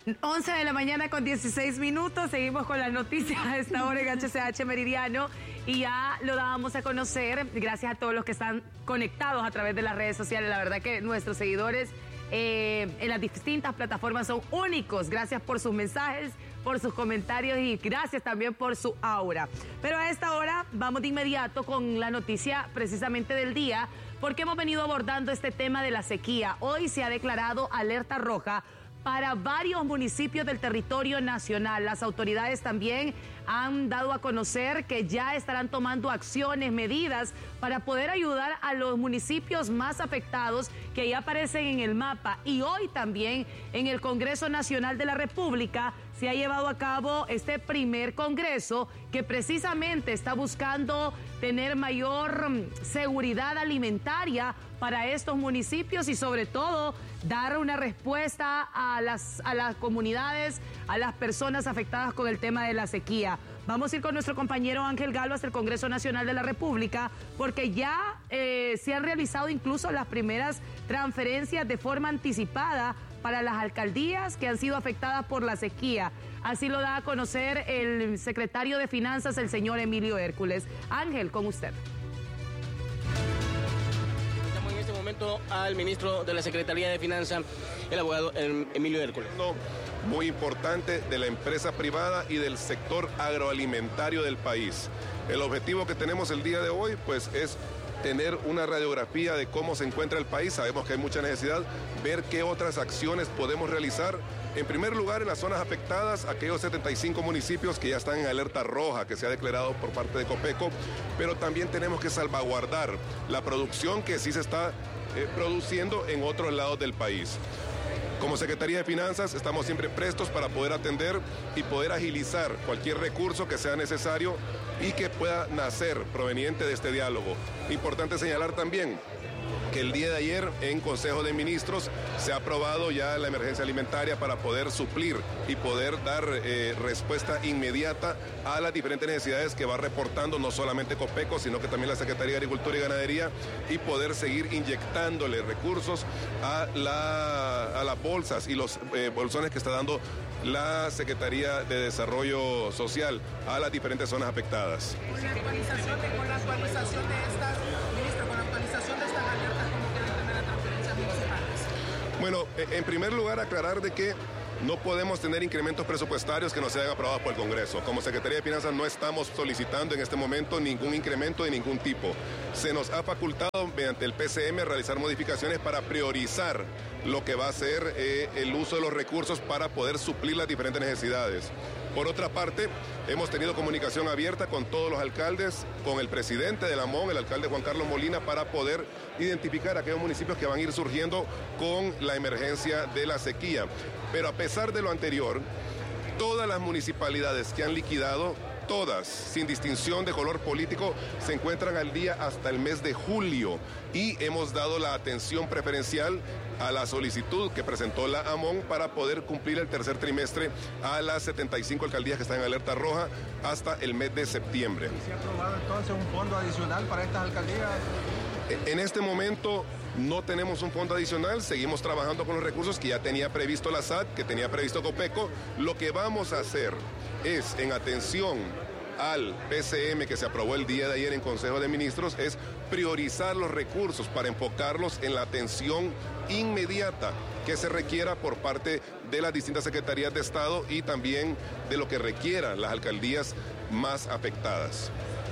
11 de la mañana con 16 minutos, seguimos con las noticias a esta hora en HCH Meridiano y ya lo dábamos a conocer gracias a todos los que están conectados a través de las redes sociales. La verdad que nuestros seguidores en las distintas plataformas son únicos. Gracias por sus mensajes, por sus comentarios y gracias también por su aura. Pero a esta hora vamos de inmediato con la noticia precisamente del día, porque hemos venido abordando este tema de la sequía. Hoy se ha declarado alerta roja para varios municipios del territorio nacional. Las autoridades también han dado a conocer que ya estarán tomando acciones, medidas para poder ayudar a los municipios más afectados que ya aparecen en el mapa. Y hoy también en el Congreso Nacional de la República se ha llevado a cabo este primer congreso que precisamente está buscando tener mayor seguridad alimentaria para estos municipios y sobre todo dar una respuesta a las comunidades, a las personas afectadas con el tema de la sequía. Vamos a ir con nuestro compañero Ángel Galo hasta el Congreso Nacional de la República, porque ya se han realizado incluso las primeras transferencias de forma anticipada para las alcaldías que han sido afectadas por la sequía. Así lo da a conocer el secretario de Finanzas, el señor Emilio Hércules. Ángel, con usted. Estamos en este momento al ministro de la Secretaría de Finanzas, el abogado Emilio Hércules. Muy importante de la empresa privada y del sector agroalimentario del país. El objetivo que tenemos el día de hoy, pues, es tener una radiografía de cómo se encuentra el país. Sabemos que hay mucha necesidad, ver qué otras acciones podemos realizar. En primer lugar, en las zonas afectadas, aquellos 75 municipios que ya están en alerta roja, que se ha declarado por parte de Copeco, pero también tenemos que salvaguardar la producción que sí se está produciendo en otros lados del país. Como Secretaría de Finanzas estamos siempre prestos para poder atender y poder agilizar cualquier recurso que sea necesario y que pueda nacer proveniente de este diálogo. Importante señalar también que el día de ayer en Consejo de Ministros se ha aprobado ya la emergencia alimentaria para poder suplir y poder dar respuesta inmediata a las diferentes necesidades que va reportando no solamente Copeco, sino que también la Secretaría de Agricultura y Ganadería, y poder seguir inyectándole recursos a las bolsas y los bolsones que está dando la Secretaría de Desarrollo Social a las diferentes zonas afectadas. Con la actualización de estas, ministro, con la actualización de estas alertas, ¿cómo queda el tema de las transferencias municipales? Bueno, en primer lugar, aclarar de que no podemos tener incrementos presupuestarios que no sean aprobados por el Congreso. Como Secretaría de Finanzas no estamos solicitando en este momento ningún incremento de ningún tipo. Se nos ha facultado mediante el PCM realizar modificaciones para priorizar lo que va a ser el uso de los recursos para poder suplir las diferentes necesidades. Por otra parte, hemos tenido comunicación abierta con todos los alcaldes, con el presidente de la MON, el alcalde Juan Carlos Molina, para poder identificar aquellos municipios que van a ir surgiendo con la emergencia de la sequía. Pero a pesar de lo anterior, todas las municipalidades que han liquidado, todas, sin distinción de color político, se encuentran al día hasta el mes de julio y hemos dado la atención preferencial a la solicitud que presentó la AMON para poder cumplir el tercer trimestre a las 75 alcaldías que están en alerta roja hasta el mes de septiembre. ¿Se ha aprobado entonces un fondo adicional para estas alcaldías? En este momento no tenemos un fondo adicional, seguimos trabajando con los recursos que ya tenía previsto la SAT, que tenía previsto Copeco. Lo que vamos a hacer es, en atención al PCM que se aprobó el día de ayer en Consejo de Ministros, es priorizar los recursos para enfocarlos en la atención inmediata que se requiera por parte de las distintas secretarías de Estado y también de lo que requieran las alcaldías más afectadas.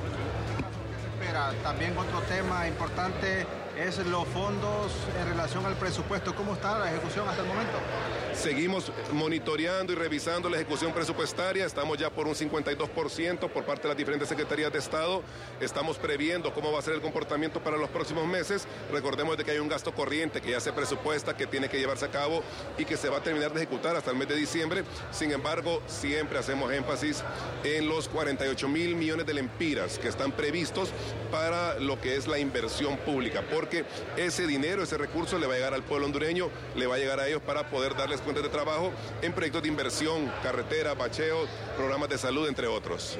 También otro tema importante es los fondos en relación al presupuesto. ¿Cómo está la ejecución hasta el momento? Seguimos monitoreando y revisando la ejecución presupuestaria. Estamos ya por un 52% por parte de las diferentes secretarías de Estado. Estamos previendo cómo va a ser el comportamiento para los próximos meses. Recordemos de que hay un gasto corriente que ya se presupuesta, que tiene que llevarse a cabo y que se va a terminar de ejecutar hasta el mes de diciembre. Sin embargo, siempre hacemos énfasis en los 48.000 millones de lempiras que están previstos para lo que es la inversión pública, porque ese dinero, ese recurso le va a llegar al pueblo hondureño, le va a llegar a ellos para poder darles fuentes de trabajo en proyectos de inversión, carreteras, bacheos, programas de salud, entre otros.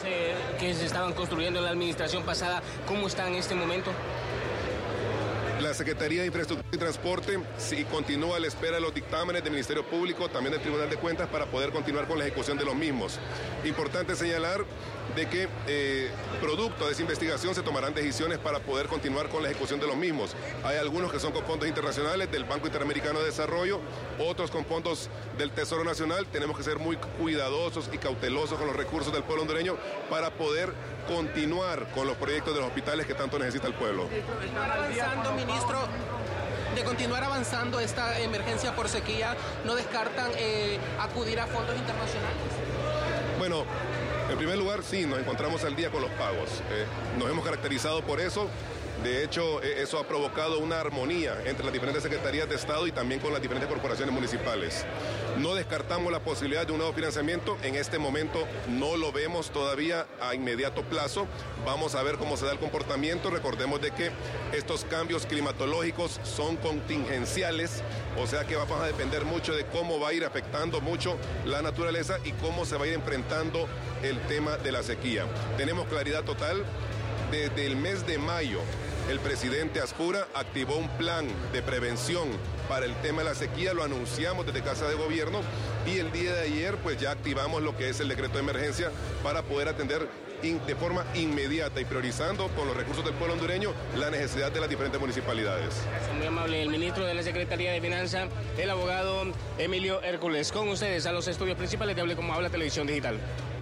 Que se estaban construyendo en la administración pasada, ¿cómo están en este momento? La la Secretaría de Infraestructura y Transporte sí continúa a la espera de los dictámenes del Ministerio Público, también del Tribunal de Cuentas, para poder continuar con la ejecución de los mismos. Importante señalar de que producto de esa investigación se tomarán decisiones para poder continuar con la ejecución de los mismos. Hay algunos que son con fondos internacionales del Banco Interamericano de Desarrollo, otros con fondos del Tesoro Nacional. Tenemos que ser muy cuidadosos y cautelosos con los recursos del pueblo hondureño para poder continuar con los proyectos de los hospitales que tanto necesita el pueblo. Continuar avanzando, ministro, de continuar avanzando esta emergencia por sequía, ¿no descartan acudir a fondos internacionales? Bueno, en primer lugar, sí, nos encontramos al día con los pagos. Nos hemos caracterizado por eso. De hecho, eso ha provocado una armonía entre las diferentes secretarías de Estado y también con las diferentes corporaciones municipales. No descartamos la posibilidad de un nuevo financiamiento. En este momento no lo vemos todavía a inmediato plazo. Vamos a ver cómo se da el comportamiento. Recordemos de que estos cambios climatológicos son contingenciales, o sea que vamos a depender mucho de cómo va a ir afectando mucho la naturaleza y cómo se va a ir enfrentando el tema de la sequía. Tenemos claridad total. Desde el mes de mayo, el presidente Azcura activó un plan de prevención para el tema de la sequía, lo anunciamos desde Casa de Gobierno y el día de ayer pues ya activamos lo que es el decreto de emergencia para poder atender de forma inmediata y priorizando con los recursos del pueblo hondureño la necesidad de las diferentes municipalidades. Muy amable, el ministro de la Secretaría de Finanzas, el abogado Emilio Hércules. Con ustedes a los estudios principales de Hable Como Habla Televisión Digital.